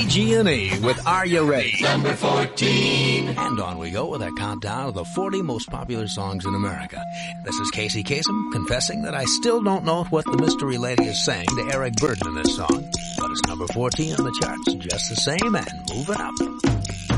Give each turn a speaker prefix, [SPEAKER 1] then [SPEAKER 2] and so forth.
[SPEAKER 1] BG&E with Are You Ready?
[SPEAKER 2] Number 14.
[SPEAKER 1] And on we go with a countdown of the 40 most popular songs in America. This is Casey Kasem confessing that I still don't know what the mystery lady is saying to Eric Burdon in this song. But it's number 14 on the charts just the same and moving up.